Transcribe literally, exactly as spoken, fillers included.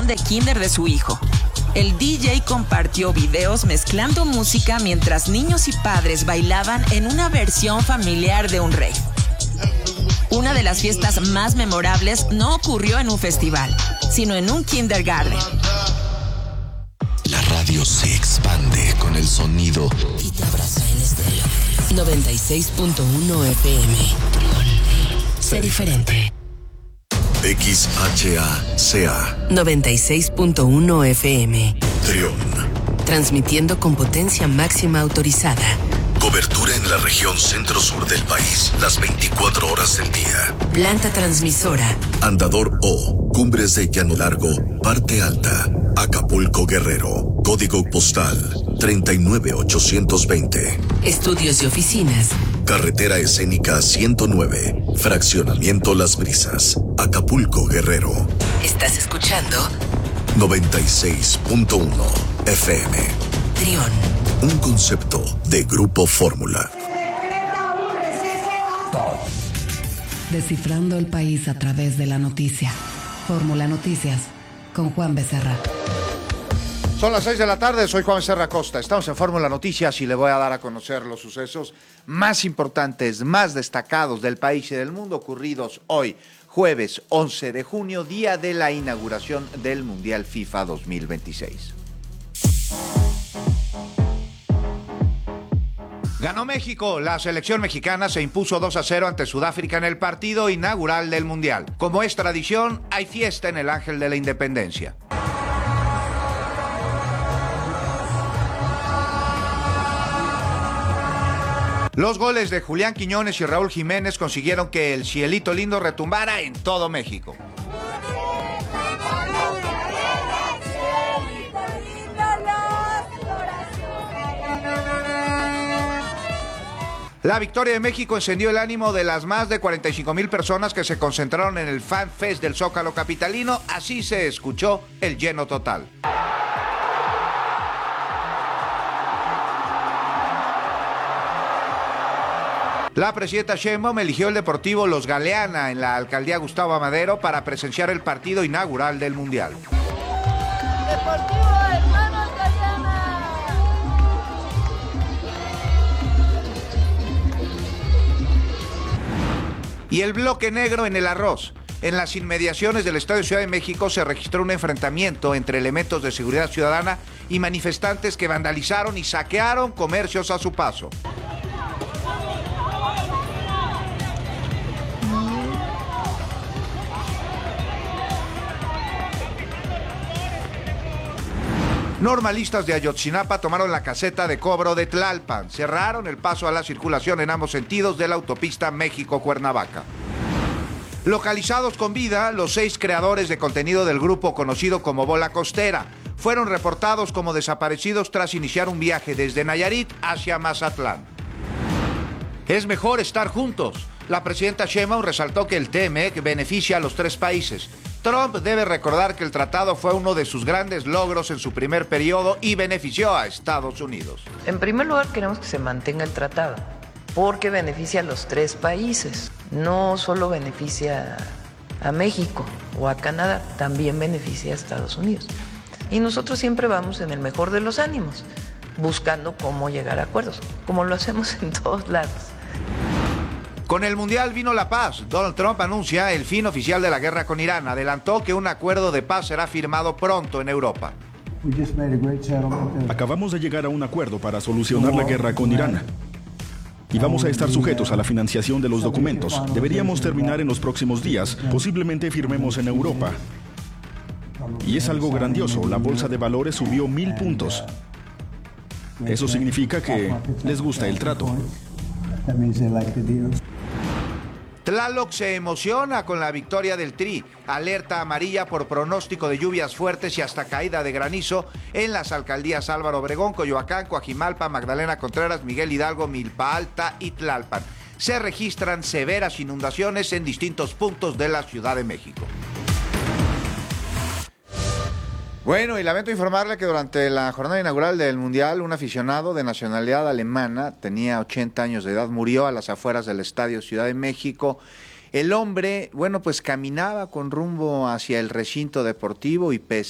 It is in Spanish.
salón de kinder de su hijo. El D J compartió videos mezclando música mientras niños y padres bailaban en una versión familiar de un rave. Una de las fiestas más memorables no ocurrió en un festival, sino en un kindergarten. La radio se expande con el sonido y te abraza en estéreo. noventa y seis punto uno F M. Sé diferente. X H A C A noventa y seis punto uno F M. Trión. Transmitiendo con potencia máxima autorizada. Cobertura en la región centro-sur del país, las veinticuatro horas del día. Planta transmisora. Andador O, Cumbres de Llano Largo, Parte Alta, Acapulco, Guerrero. Código postal treinta y nueve ochocientos veinte. Estudios y oficinas. Carretera escénica ciento nueve, Fraccionamiento Las Brisas, Acapulco, Guerrero. ¿Estás escuchando? noventa y seis punto uno F M. Trión. Un concepto de Grupo Fórmula. Descifrando el país a través de la noticia. Fórmula Noticias, con Juan Becerra. Son las seis de la tarde, soy Juan Becerra Costa. Estamos en Fórmula Noticias y le voy a dar a conocer los sucesos más importantes, más destacados del país y del mundo ocurridos hoy, jueves once de junio, día de la inauguración del Mundial FIFA dos mil veintiséis. Ganó México. La selección mexicana se impuso dos a cero ante Sudáfrica en el partido inaugural del Mundial. Como es tradición, hay fiesta en el Ángel de la Independencia. Los goles de Julián Quiñones y Raúl Jiménez consiguieron que el cielito lindo retumbara en todo México. La victoria de México encendió el ánimo de las más de cuarenta y cinco mil personas que se concentraron en el Fan Fest del Zócalo capitalino. Así se escuchó el lleno total. La presidenta Sheinbaum eligió el Deportivo Los Galeana en la alcaldía Gustavo Amadero para presenciar el partido inaugural del Mundial. Deportivo Hermanos Galeana. Y el bloque negro en el arroz. En las inmediaciones del Estadio Ciudad de México se registró un enfrentamiento entre elementos de seguridad ciudadana y manifestantes que vandalizaron y saquearon comercios a su paso. Normalistas de Ayotzinapa tomaron la caseta de cobro de Tlalpan. Cerraron el paso a la circulación en ambos sentidos de la autopista México-Cuernavaca. Localizados con vida, los seis creadores de contenido del grupo conocido como Bola Costera fueron reportados como desaparecidos tras iniciar un viaje desde Nayarit hacia Mazatlán. Es mejor estar juntos. La presidenta Sheinbaum resaltó que el T M E C beneficia a los tres países. Trump debe recordar que el tratado fue uno de sus grandes logros en su primer periodo y benefició a Estados Unidos. En primer lugar, queremos que se mantenga el tratado, porque beneficia a los tres países. No solo beneficia a México o a Canadá, también beneficia a Estados Unidos. Y nosotros siempre vamos en el mejor de los ánimos, buscando cómo llegar a acuerdos, como lo hacemos en todos lados. Con el Mundial vino la paz. Donald Trump anuncia el fin oficial de la guerra con Irán. Adelantó que un acuerdo de paz será firmado pronto en Europa. Acabamos de llegar a un acuerdo para solucionar la guerra con Irán. Y vamos a estar sujetos a la financiación de los documentos. Deberíamos terminar en los próximos días. Posiblemente firmemos en Europa. Y es algo grandioso. La bolsa de valores subió mil puntos. Eso significa que les gusta el trato. Tlaloc se emociona con la victoria del Tri. Alerta amarilla por pronóstico de lluvias fuertes y hasta caída de granizo en las alcaldías Álvaro Obregón, Coyoacán, Coajimalpa, Magdalena Contreras, Miguel Hidalgo, Milpa Alta y Tlalpan. Se registran severas inundaciones en distintos puntos de la Ciudad de México. Bueno, y lamento informarle que durante la jornada inaugural del Mundial, un aficionado de nacionalidad alemana, tenía ochenta años de edad, murió a las afueras del Estadio Ciudad de México. El hombre, bueno, pues caminaba con rumbo hacia el recinto deportivo y pese